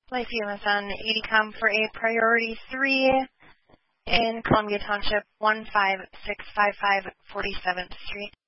Life EMS on EDCOM for a priority 3 in Columbia Township, 15655 47th Street.